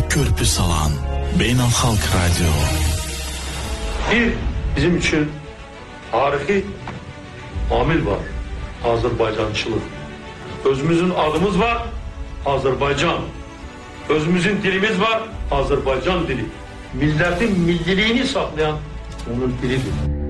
körpü salan Beynelhalk Radyo. Bir, bizim için tarihi amil var. Azerbaycançılık. Özümüzün adımız var. Azerbaycan. Özümüzün dilimiz var. Azerbaycan dili. Milletin milliliğini saklayan onun dilidir.